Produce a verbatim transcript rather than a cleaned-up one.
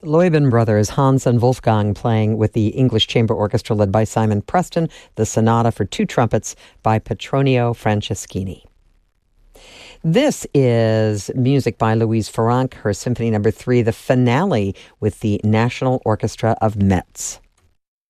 Leuben Brothers, Hans and Wolfgang, playing with the English Chamber Orchestra led by Simon Preston, the sonata for two trumpets by Petronio Franceschini. This is music by Louise Farrenc, her Symphony Number Three, the finale with the National Orchestra of Metz.